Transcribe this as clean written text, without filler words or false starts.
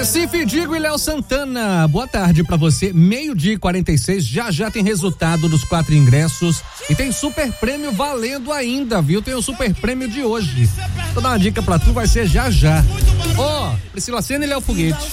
Recife, Digo e Léo Santana, boa tarde pra você, 12:46, já tem resultado dos 4 ingressos e tem super prêmio valendo ainda, viu? Tem o super prêmio de hoje. Vou dar uma dica pra tu, vai ser já. Priscila Senna e Léo Foguete.